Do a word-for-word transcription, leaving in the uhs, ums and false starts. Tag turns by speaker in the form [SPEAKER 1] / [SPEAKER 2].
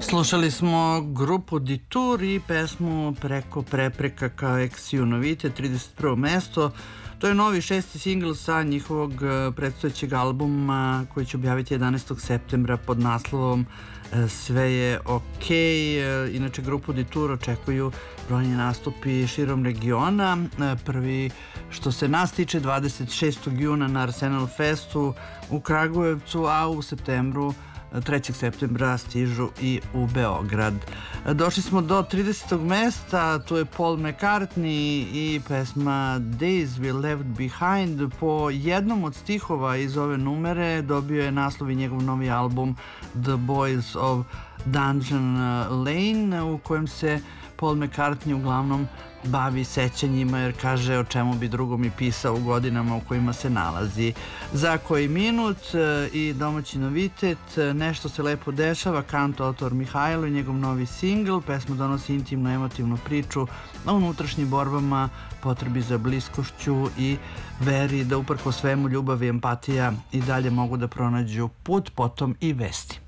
[SPEAKER 1] Slušali smo grupu Detour i pesmu Preko prepreka ka Eksiju Novite, trideset prvo mesto. To je novi šesti singl sa njihovog predstojećeg albuma koji će objaviti jedanaestog septembra pod naslovom Sve je okej. Inače, grupu Detour očekuju brojni nastupi širom regiona. Prvi, što se nas tiče, dvadeset šestog juna na Arsenal Festu u Kragujevcu, a u septembru trećeg septembra stižu i u Beograd. Došli smo do tridesetog mesta, tu je Paul McCartney i pesma Days We Left Behind. Po jednom od stihova iz ove numere dobio je naslov i njegov novi album The Boys of Dungeon Lane, u kojem se Paul McCartney uglavnom bavi sećanjima, jer kaže o čemu bi drugom i pisao u godinama u kojima se nalazi. Za koji minut i domaći novitet, Nešto se lepo dešava, kantautor Mihajlo i njegov novi singl. Pesma donosi intimnu emotivnu priču o unutrašnjim borbama, potrebi za bliskošću i veri da uprko svemu ljubav i empatija i dalje mogu da pronađu put, potom i vesti.